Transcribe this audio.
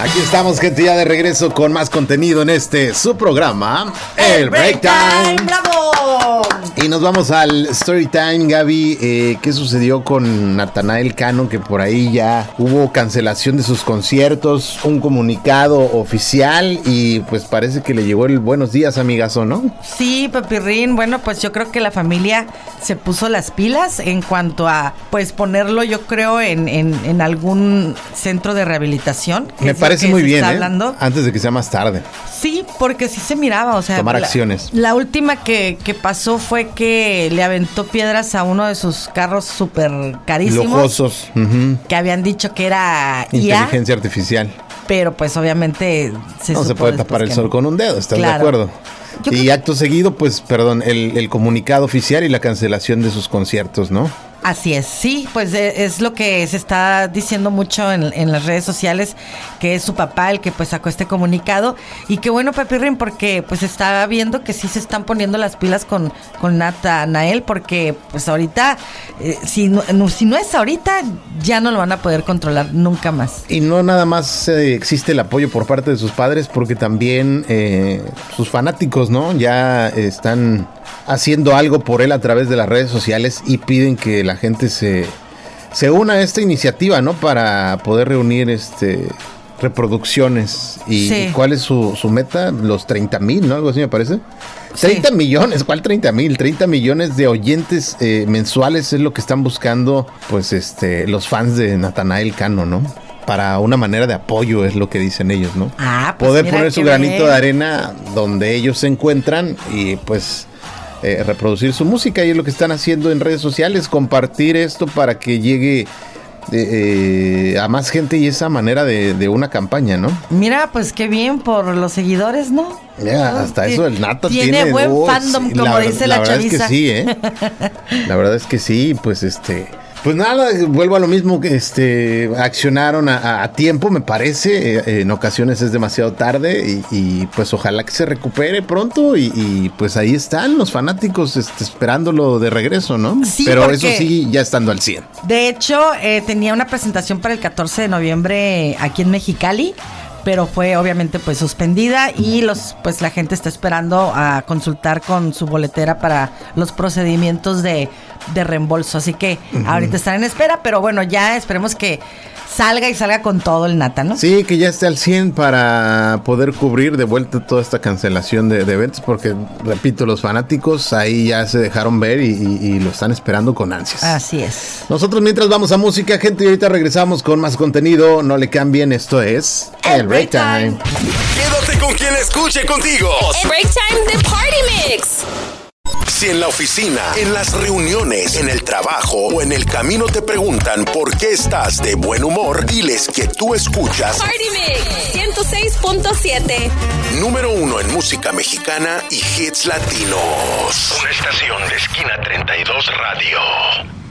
Aquí estamos, gente, ya de regreso con más contenido en su programa, El Break Time. ¡Bravo! Y nos vamos al Story Time, Gaby. ¿Qué sucedió con Natanael Cano? Que por ahí ya hubo cancelación de sus conciertos, un comunicado oficial y pues parece que le llegó el buenos días, amigazo, ¿no? Sí, Papirrín. Bueno, pues yo creo que la familia se puso las pilas en cuanto a, pues, ponerlo, yo creo, en algún centro de rehabilitación. Me parece muy bien, hablando. Antes de que sea más tarde. Sí, porque sí se miraba, o sea... Tomar acciones. La última que pasó fue que le aventó piedras a uno de sus carros súper carísimos. Lujosos. Que habían dicho que era inteligencia artificial. Pero pues obviamente no se puede tapar el sol con un dedo, ¿estás de acuerdo? Y acto seguido, pues, el comunicado oficial y la cancelación de sus conciertos, ¿no? Así es, sí, pues es lo que se está diciendo mucho en las redes sociales, que es su papá el que pues sacó este comunicado. Y qué bueno, Papirrín, porque pues está viendo que sí se están poniendo las pilas con Natanael, porque pues ahorita, si no es ahorita, ya no lo van a poder controlar nunca más. Y no nada más existe el apoyo por parte de sus padres, porque también sus fanáticos, ¿no? Ya están haciendo algo por él a través de las redes sociales y piden que la gente se una a esta iniciativa, ¿no? Para poder reunir reproducciones. ¿Y cuál es su meta? Los 30,000, ¿no? Algo así me parece. Sí. 30 millones, ¿cuál 30,000? 30 millones de oyentes mensuales es lo que están buscando, pues, los fans de Natanael Cano, ¿no? Para una manera de apoyo, es lo que dicen ellos, ¿no? Pues poder poner su granito de arena donde ellos se encuentran y, pues, reproducir su música, y es lo que están haciendo en redes sociales, compartir esto para que llegue a más gente, y esa manera de una campaña, ¿no? Mira, pues qué bien por los seguidores, ¿no? Mira, hasta eso el Nata tiene buen fandom, como dice la chaviza. La verdad es que sí, la verdad es que sí, pues pues nada, vuelvo a lo mismo, que accionaron a tiempo, me parece. En ocasiones es demasiado tarde y pues ojalá que se recupere pronto y pues ahí están los fanáticos esperándolo de regreso, ¿no? Sí, pero eso sí, ya estando al 100. De hecho, tenía una presentación para el 14 de noviembre aquí en Mexicali, pero fue obviamente pues suspendida y la gente está esperando a consultar con su boletera para los procedimientos de reembolso, así que ahorita están en espera, pero bueno, ya esperemos que salga con todo el Nata, ¿no? Sí, que ya esté al 100 para poder cubrir de vuelta toda esta cancelación de eventos, porque, repito, los fanáticos ahí ya se dejaron ver y lo están esperando con ansias. Así es. Nosotros mientras vamos a música, gente, y ahorita regresamos con más contenido. No le cambien, esto es El Break Time. Quédate con quien escuche contigo. El Break Time de Party Mix. Si en la oficina, en las reuniones, en el trabajo o en el camino te preguntan por qué estás de buen humor, diles que tú escuchas Party Mix 106.7. Número 1 en música mexicana y hits latinos. Una estación de Esquina 32 Radio.